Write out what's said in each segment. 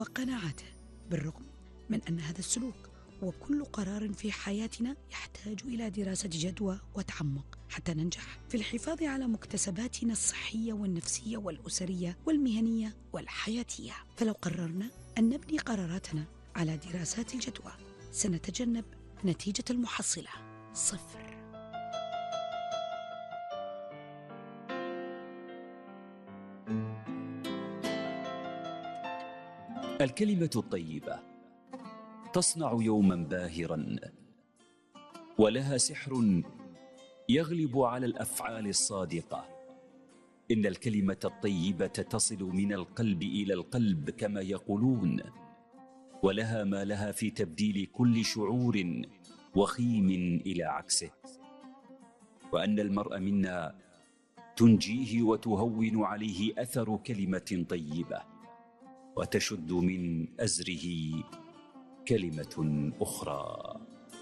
وقناعاته، بالرغم من أن هذا السلوك وكل قرار في حياتنا يحتاج إلى دراسة جدوى وتعمق حتى ننجح في الحفاظ على مكتسباتنا الصحية والنفسية والأسرية والمهنية والحياتية. فلو قررنا أن نبني قراراتنا على دراسات الجدوى سنتجنب نتيجة المحصلة 0. الكلمة الطيبة تصنع يوما باهرا، ولها سحر يغلب على الأفعال الصادقة. إن الكلمة الطيبة تصل من القلب إلى القلب كما يقولون، ولها ما لها في تبديل كل شعور وخيم إلى عكسه. وأن المرء منا تنجيه وتهون عليه أثر كلمة طيبة، وتشد من أزره كلمة أخرى.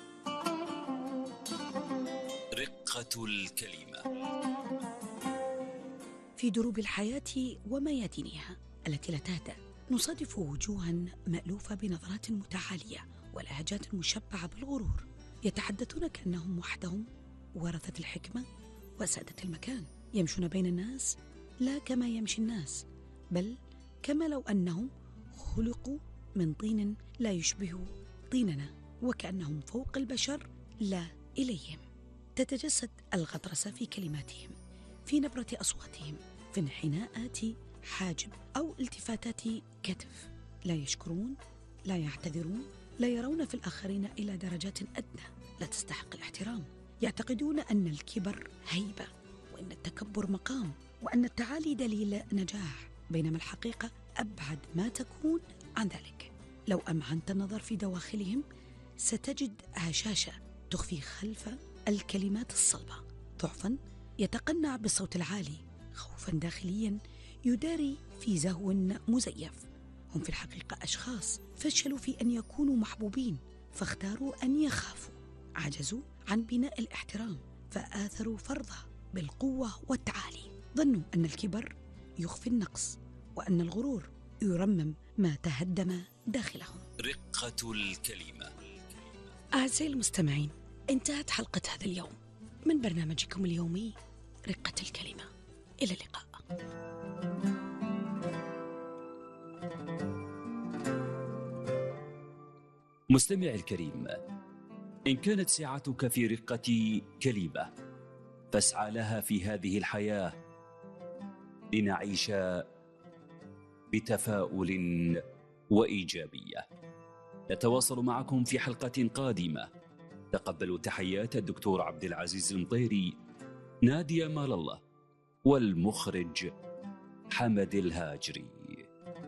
رقة الكلمة. في دروب الحياة وميادينها التي لا تهدأ نصادف وجوها مألوفة بنظرات متعالية ولهجات مشبعة بالغرور، يتحدثون كأنهم وحدهم ورثة الحكمة وسادة المكان، يمشون بين الناس لا كما يمشي الناس، بل كما لو أنهم خلقوا من طين لا يشبه طيننا، وكأنهم فوق البشر لا إليهم. تتجسد الغطرسة في كلماتهم، في نبرة أصواتهم، في انحناءات حاجب أو التفاتات كتف. لا يشكرون، لا يعتذرون، لا يرون في الآخرين إلى درجات أدنى لا تستحق الاحترام. يعتقدون أن الكبر هيبة، وأن التكبر مقام، وأن التعالي دليل نجاح، بينما الحقيقة أبعد ما تكون عن ذلك. لو أمعنت النظر في دواخلهم ستجد هشاشة تخفي خلف الكلمات الصلبة ضعفا يتقنع بالصوت العالي، خوفا داخليا يداري في زهو مزيف. هم في الحقيقة أشخاص فشلوا في أن يكونوا محبوبين، فاختاروا أن يخافوا، عجزوا عن بناء الاحترام فآثروا فرضه بالقوة والتعالي. ظنوا أن الكبر يخفي النقص، وأن الغرور يرمم ما تهدم داخلهم. رقة الكلمة. أعزائي المستمعين، انتهت حلقة هذا اليوم من برنامجكم اليومي رقة الكلمة. إلى اللقاء. مستمع الكريم، إن كانت سعتك في رقة كلمة فاسعى لها في هذه الحياة لنعيش بتفاؤل وإيجابية. نتواصل معكم في حلقة قادمة. تقبلوا تحيات الدكتور عبد العزيز المطيري، نادية مال الله، والمخرج حمد الهاجري.